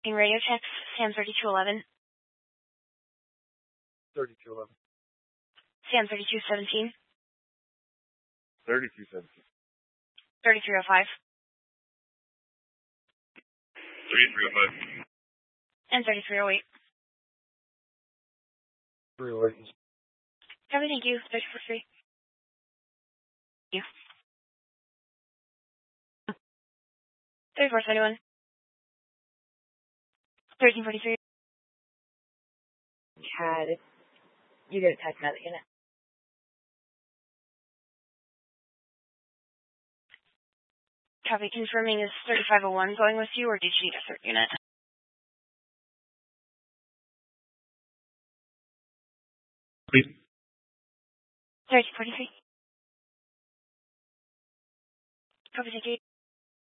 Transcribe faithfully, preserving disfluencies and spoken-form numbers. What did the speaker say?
In radio text, Sam thirty-two eleven. thirty-two eleven. Sam thirty-two seventeen. thirty-two seventeen. thirty-three oh five. thirty-three oh five. And thirty-three oh eight. three oh eight. Copy, thank you. thirty-four three. Thank you. thirty-four seventy-one. thirteen forty-three. Chad, you get a text message in it. Copy, confirming is thirty-five oh one going with you, or did you need a third unit? Please. thirty forty-three. Copy, thank you.